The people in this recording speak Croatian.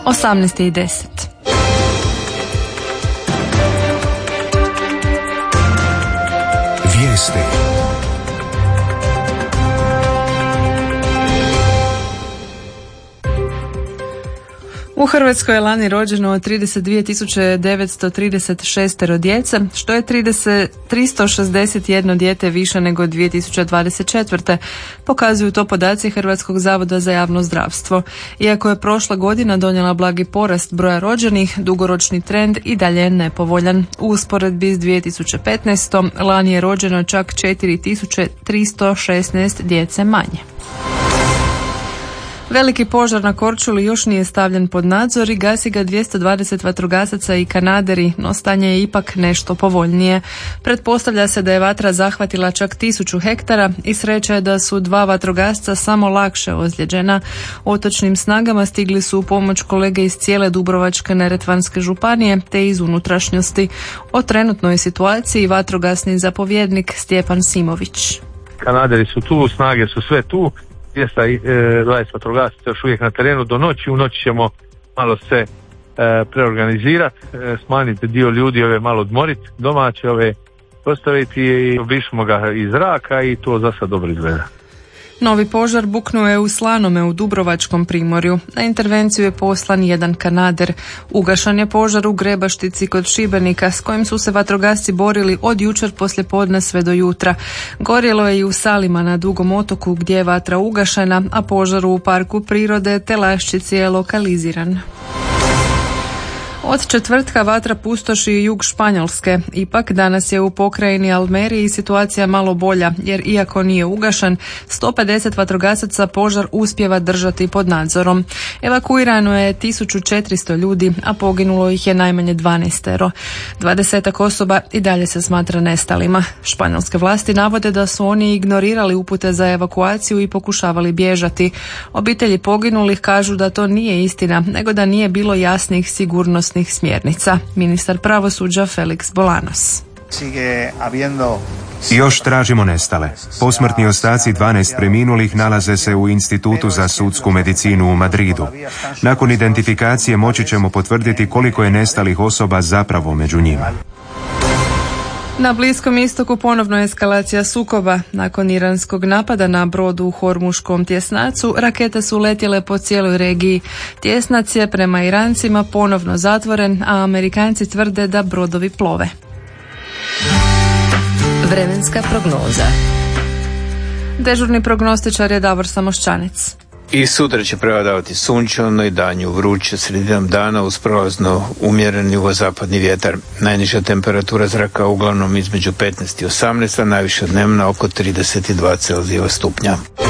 18:10. Vijesti. U Hrvatskoj je lani rođeno 32.936 djece, što je 361 dijete više nego 2024. Pokazuju to podaci Hrvatskog zavoda za javno zdravstvo. Iako je prošla godina donijela blagi porast broja rođenih, dugoročni trend i dalje je nepovoljan. U usporedbi s 2015. lani je rođeno čak 4.316 djece manje. Veliki požar na Korčuli još nije stavljen pod nadzor i gasi ga 220 vatrogasaca i kanaderi, no stanje je ipak nešto povoljnije. Pretpostavlja se da je vatra zahvatila čak 1000 hektara i sreća je da su 2 vatrogasca samo lakše ozlijeđena. Otočnim snagama stigli su u pomoć kolege iz cijele Dubrovačko-neretvanske županije te iz unutrašnjosti. O trenutnoj situaciji vatrogasni zapovjednik Stjepan Simović. Kanaderi su tu, snage su sve tu. 220 vatrogasaca još uvijek na terenu do noći. U noći ćemo malo se preorganizirati, smanjiti dio ljudi, ove malo odmoriti, domaće ove postaviti i obrišemo ga iz zraka i to za sad dobro izgleda. Novi požar buknuo je u Slanome u Dubrovačkom primorju. Na intervenciju je poslan jedan kanader. Ugašan je požar u Grebaštici kod Šibenika s kojim su se vatrogasci borili od jučer poslijepodne sve do jutra. Gorjelo je i u Salima na Dugom otoku gdje je vatra ugašena, a požar u parku prirode Telaščici je lokaliziran. Od četvrtka vatra pustoši jug Španjolske. Ipak danas je u pokrajini Almeriji situacija malo bolja, jer iako nije ugašen, 150 vatrogasaca požar uspijeva držati pod nadzorom. Evakuirano je 1400 ljudi, a poginulo ih je najmanje 12. 20 osoba i dalje se smatra nestalima. Španjolske vlasti navode da su oni ignorirali upute za evakuaciju i pokušavali bježati. Obitelji poginulih kažu da to nije istina, nego da nije bilo jasnih sigurnosnih smjernica. Ministar pravosuđa Felix Bolanos. Još tražimo nestale. Posmrtni ostaci 12 preminulih nalaze se u Institutu za sudsku medicinu u Madridu. Nakon identifikacije moći ćemo potvrditi koliko je nestalih osoba zapravo među njima. Na Bliskom istoku ponovno je eskalacija sukoba. Nakon iranskog napada na brod u Hormuškom tjesnacu, rakete su letjele po cijeloj regiji. Tjesnac je prema Irancima ponovno zatvoren, a Amerikanci tvrde da brodovi plove. Vremenska prognoza. Dežurni prognostičar je Davor Samoščanec. I sutra će prevladavati sunčano i danju vruće sredinom dana uz prolazno umjeren jugozapadni vjetar. Najniža temperatura zraka uglavnom između 15 i 18, a najviša dnevna oko 32 Celzijeva stupnja.